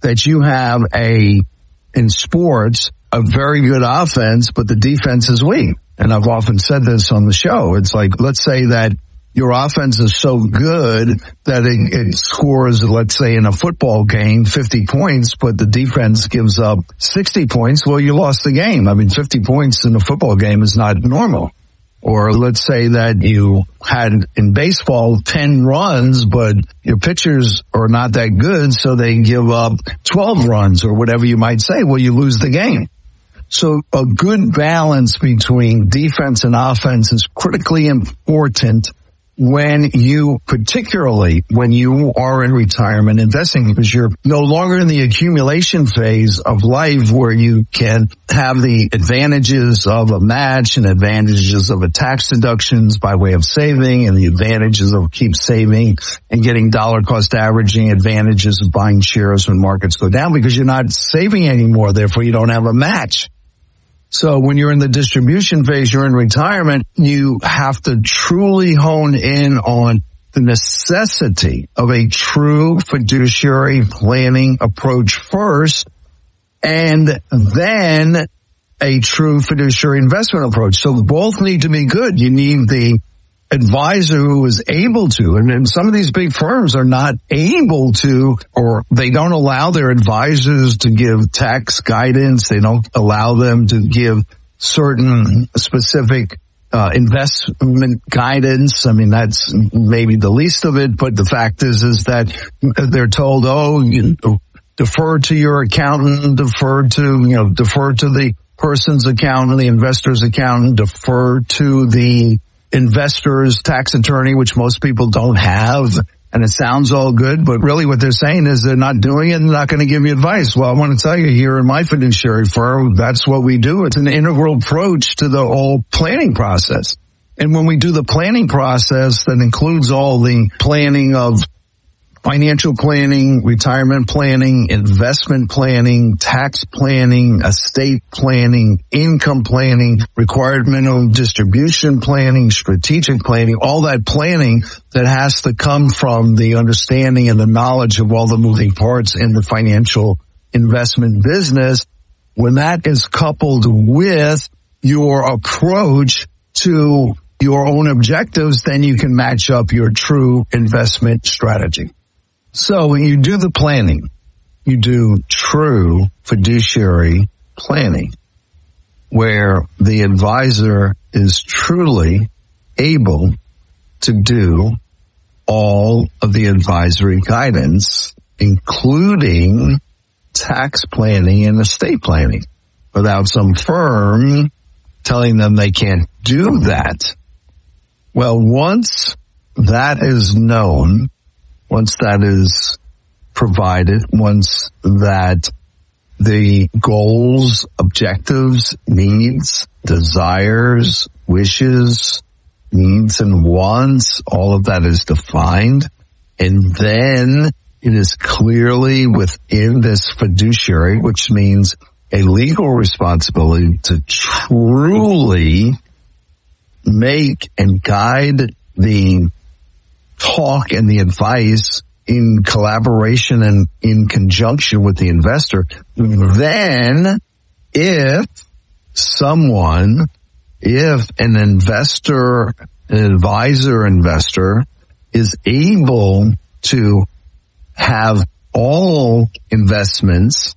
that you have in sports, a very good offense, but the defense is weak. And I've often said this on the show. It's like, let's say that your offense is so good that it scores, let's say in a football game, 50 points, but the defense gives up 60 points. Well, you lost the game. I mean, 50 points in a football game is not normal. Or let's say that you had in baseball 10 runs, but your pitchers are not that good, so they give up 12 runs or whatever you might say. Well, you lose the game. So a good balance between defense and offense is critically important particularly when you are in retirement investing, because you're no longer in the accumulation phase of life where you can have the advantages of a match and advantages of a tax deductions by way of saving and the advantages of keep saving and getting dollar cost averaging advantages of buying shares when markets go down, because you're not saving anymore. Therefore, you don't have a match. So when you're in the distribution phase, you're in retirement, you have to truly hone in on the necessity of a true fiduciary planning approach first, and then a true fiduciary investment approach. So both need to be good. You need the advisor who is able to, and some of these big firms are not able to, or they don't allow their advisors to give tax guidance. They don't allow them to give certain specific investment guidance. I mean, that's maybe the least of it, but the fact is that they're told, you defer to your accountant, defer to the person's accountant, the investor's accountant, defer to the investor's tax attorney, which most people don't have. And it sounds all good, but really what they're saying is they're not doing it and not going to give you advice. Well, I want to tell you, here in my fiduciary firm, that's what we do. It's an integral approach to the whole planning process. And when we do the planning process, that includes all the planning of financial planning, retirement planning, investment planning, tax planning, estate planning, income planning, required minimum distribution planning, strategic planning, all that planning that has to come from the understanding and the knowledge of all the moving parts in the financial investment business. When that is coupled with your approach to your own objectives, then you can match up your true investment strategy. So when you do the planning, you do true fiduciary planning, where the advisor is truly able to do all of the advisory guidance, including tax planning and estate planning, without some firm telling them they can't do that. Well, once that is known, once that is provided, once that the goals, objectives, needs, desires, wishes, needs and wants, all of that is defined, and then it is clearly within this fiduciary, which means a legal responsibility to truly make and guide the talk and the advice in collaboration and in conjunction with the investor. Then if an investor, an advisor investor is able to have all investments,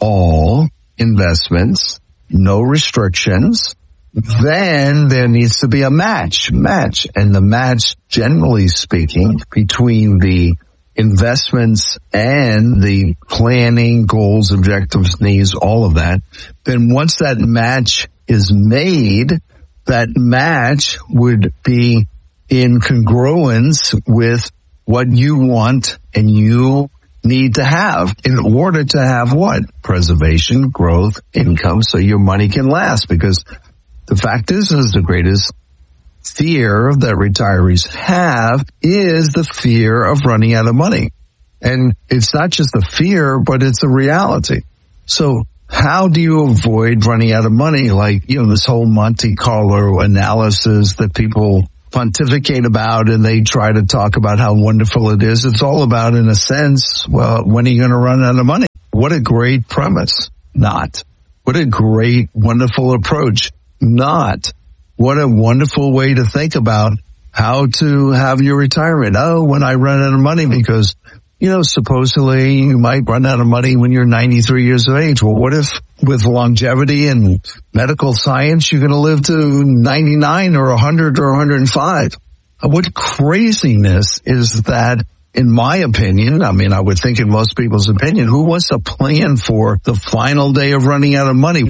no restrictions, then there needs to be a match. And the match, generally speaking, between the investments and the planning, goals, objectives, needs, all of that, then once that match is made, that match would be in congruence with what you want and you need to have in order to have what? Preservation, growth, income, so your money can last. Because the fact is the greatest fear that retirees have is the fear of running out of money. And it's not just a fear, but it's a reality. So how do you avoid running out of money? Like, this whole Monte Carlo analysis that people pontificate about, and they try to talk about how wonderful it is. It's all about, in a sense, well, when are you going to run out of money? What a great premise. Not. What a great, wonderful approach. Not. What a wonderful way to think about how to have your retirement. Oh, when I run out of money, because, supposedly you might run out of money when you're 93 years of age. Well, what if with longevity and medical science, you're going to live to 99 or 100 or 105? What craziness is that? In my opinion, I would think in most people's opinion, who wants to plan for the final day of running out of money?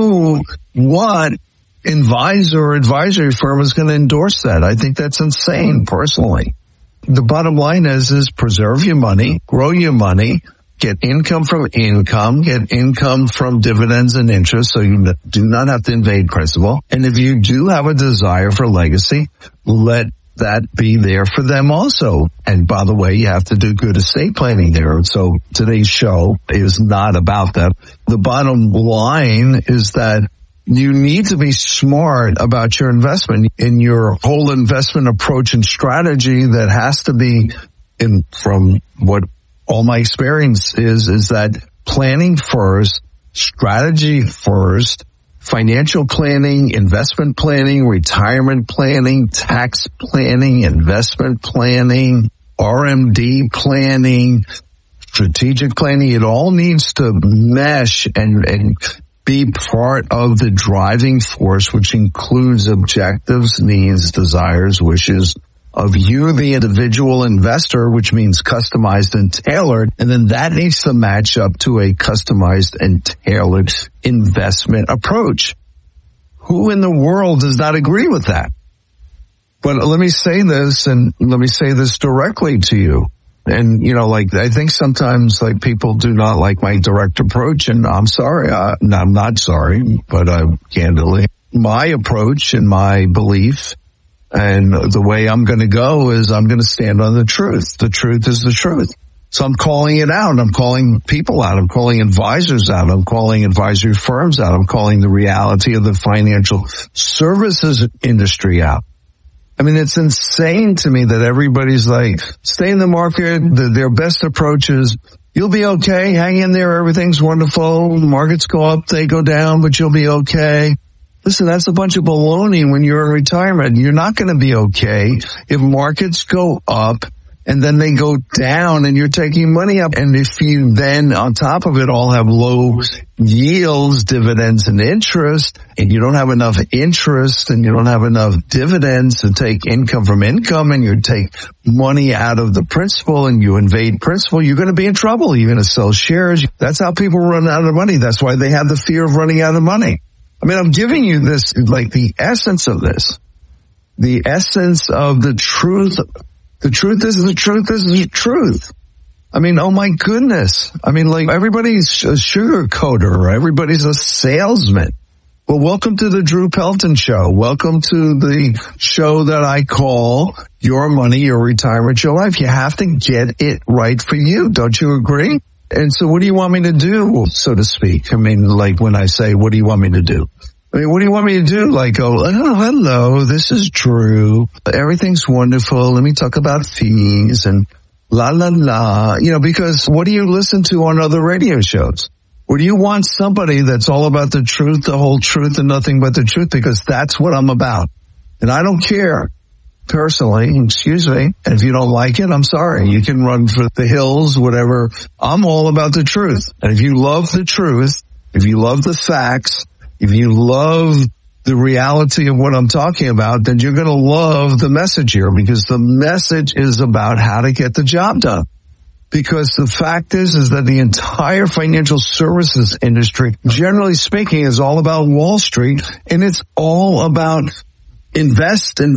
What advisor or advisory firm is going to endorse that? I think that's insane, personally. The bottom line is preserve your money, grow your money, get income from income, get income from dividends and interest, so you do not have to invade principal. And if you do have a desire for legacy, let that be there for them also. And by the way, you have to do good estate planning there. So today's show is not about that. The bottom line is that you need to be smart about your investment in your whole investment approach and strategy. That has to be from what all my experience is that planning first, strategy first, financial planning, investment planning, retirement planning, tax planning, investment planning, RMD planning, strategic planning. It all needs to mesh and be part of the driving force, which includes objectives, needs, desires, wishes of you, the individual investor, which means customized and tailored. And then that needs to match up to a customized and tailored investment approach. Who in the world does not agree with that? But let me say this, and let me say this directly to you. And, I think sometimes people do not like my direct approach, and I'm sorry. I'm not sorry, but candidly, my approach and my belief and the way I'm going to go is I'm going to stand on the truth. The truth is the truth. So I'm calling it out. I'm calling people out. I'm calling advisors out. I'm calling advisory firms out. I'm calling the reality of the financial services industry out. It's insane to me that everybody's like, stay in the market. Their best approach is, you'll be okay. Hang in there. Everything's wonderful. Markets go up, they go down, but you'll be okay. Listen, that's a bunch of baloney when you're in retirement. You're not going to be okay if markets go up and then they go down and you're taking money up. And if you then, on top of it all, have low yields, dividends, and interest, and you don't have enough interest and you don't have enough dividends to take income from income, and you take money out of the principal and you invade principal, you're going to be in trouble. You're going to sell shares. That's how people run out of money. That's why they have the fear of running out of money. I'm giving you this, the essence of this. The essence of the truth. The truth is the truth is the truth. Oh my goodness. Everybody's a sugar coater. Everybody's a salesman. Well, welcome to the Drew Pelton Show. Welcome to the show that I call Your Money, Your Retirement, Your Life. You have to get it right for you. Don't you agree? And so what do you want me to do, so to speak? When I say, what do you want me to do? What do you want me to do? Oh, hello, this is Drew. Everything's wonderful. Let me talk about fees and la, la, la. Because what do you listen to on other radio shows? Or do you want somebody that's all about the truth, the whole truth, and nothing but the truth? Because that's what I'm about. And I don't care. Personally, excuse me, and if you don't like it, I'm sorry. You can run for the hills, whatever. I'm all about the truth. And if you love the truth, if you love the facts, if you love the reality of what I'm talking about, then you're going to love the message here, because the message is about how to get the job done. Because the fact is that the entire financial services industry, generally speaking, is all about Wall Street, and it's all about invest in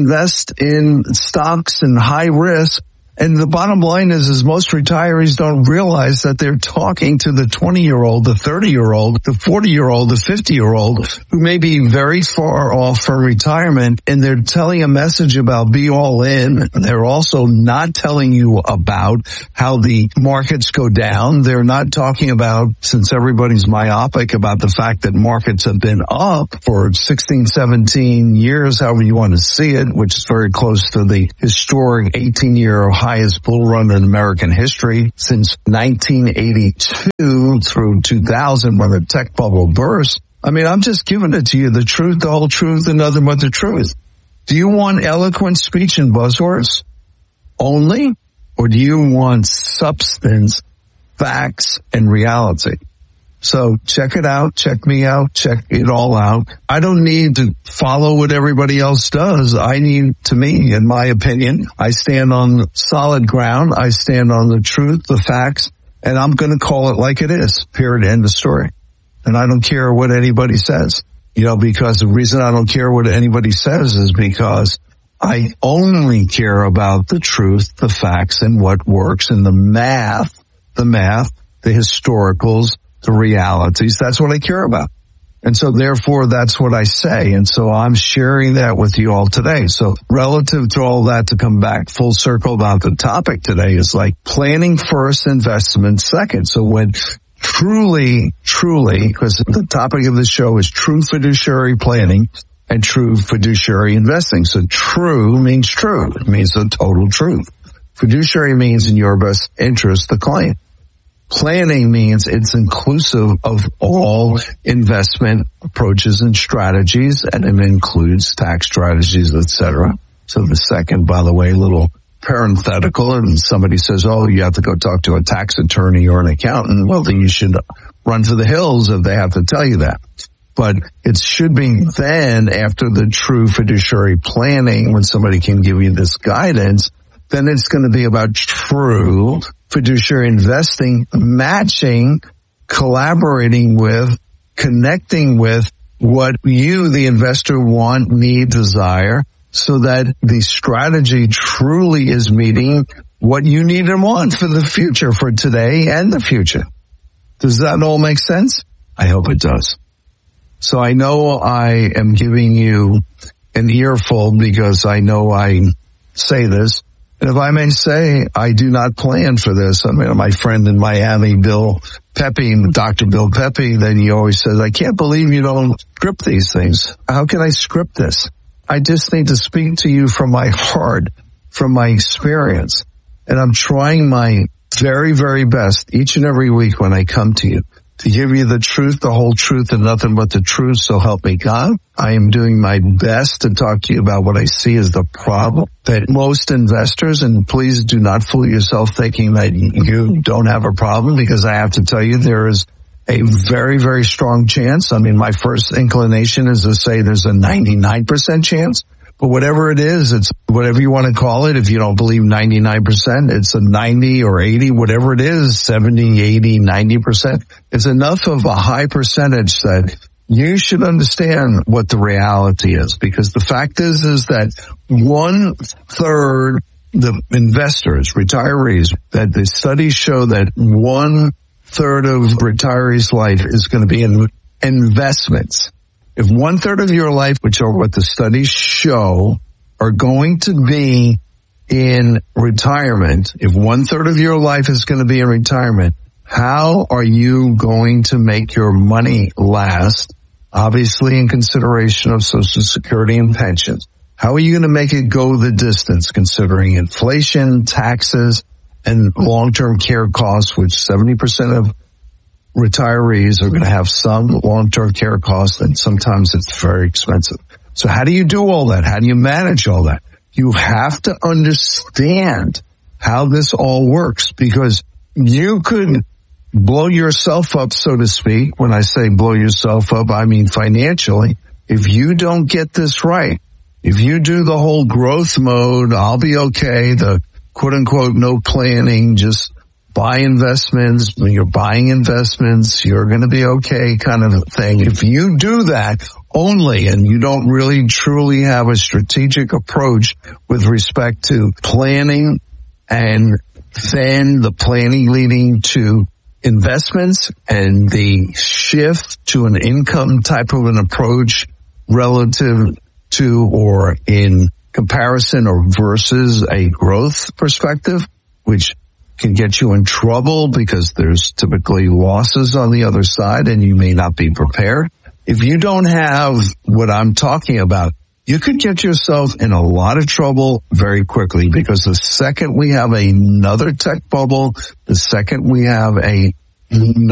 stocks and high risk. And the bottom line is most retirees don't realize that they're talking to the 20-year-old, the 30-year-old, the 40-year-old, the 50-year-old who may be very far off from retirement, and they're telling a message about be all in. They're also not telling you about how the markets go down. They're not talking about, since everybody's myopic about the fact that markets have been up for 16, 17 years, however you want to see it, which is very close to the historic 18-year high highest bull run in American history since 1982 through 2000 when the tech bubble burst. I mean, I'm just giving it to you, the truth, the whole truth, and nothing but the truth. Do you want eloquent speech and buzzwords only, or do you want substance, facts, and reality? So check it out, check me out, check it all out. I don't need to follow what everybody else does. I need, to me, in my opinion, I stand on solid ground. I stand on the truth, the facts, and I'm going to call it like it is. Period. End of story. And I don't care what anybody says, because the reason I don't care what anybody says is because I only care about the truth, the facts, and what works, and the math, the historicals, the realities. That's what I care about. And so therefore, that's what I say. And so I'm sharing that with you all today. So relative to all that, to come back full circle about the topic today is like planning first, investment second. So when truly, because the topic of the show is true fiduciary planning and true fiduciary investing. So true means true. It means the total truth. Fiduciary means in your best interest, the client. Planning means it's inclusive of all investment approaches and strategies, and it includes tax strategies, etc. So the second, by the way, little parenthetical, and somebody says, oh, you have to go talk to a tax attorney or an accountant. Well, then you should run for the hills if they have to tell you that. But it should be then, after the true fiduciary planning, when somebody can give you this guidance, then it's going to be about true fiduciary investing, matching, collaborating with, connecting with what you, the investor, want, need, desire, so that the strategy truly is meeting what you need and want for the future, for today and the future. Does that all make sense? I hope it does. So I know I am giving you an earful because I know I say this. And if I may say, I do not plan for this. I mean, my friend in Miami, Bill Pepe, Dr. Bill Pepe, then he always says, I can't believe you don't script these things. How can I script this? I just need to speak to you from my heart, from my experience. And I'm trying my very, very best each and every week when I come to you to give you the truth, the whole truth, and nothing but the truth, so help me God. I am doing my best to talk to you about what I see as the problem that most investors, and please do not fool yourself thinking that you don't have a problem, because I have to tell you there is a very, very strong chance. I mean, my first inclination is to say there's a 99% chance. But whatever it is, it's whatever you want to call it. If you don't believe 99%, it's a 90 or 80, whatever it is, 70, 80, 90%. It's enough of a high percentage that you should understand what the reality is. Because the fact is that 1/3 the investors, retirees, that the studies show that 1/3 of retirees' life is going to be in investments. If 1/3 of your life, which are what the studies show, are going to be in retirement, if 1/3 of your life is going to be in retirement, how are you going to make your money last? Obviously in consideration of Social Security and pensions. How are you going to make it go the distance considering inflation, taxes, and long-term care costs, which 70% of retirees are going to have some long-term care costs, and sometimes it's very expensive. So how do you do all that? How do you manage all that? You have to understand how this all works, because you could blow yourself up, so to speak. When I say blow yourself up, I mean financially. If you don't get this right, if you do the whole growth mode, I'll be okay, the quote-unquote no planning, just buy investments, when you're buying investments, you're going to be okay kind of thing. If you do that only, and you don't really truly have a strategic approach with respect to planning, and then the planning leading to investments and the shift to an income type of an approach relative to, or in comparison or versus a growth perspective, which can get you in trouble because there's typically losses on the other side and you may not be prepared. If you don't have what I'm talking about, you could get yourself in a lot of trouble very quickly, because the second we have another tech bubble, the second we have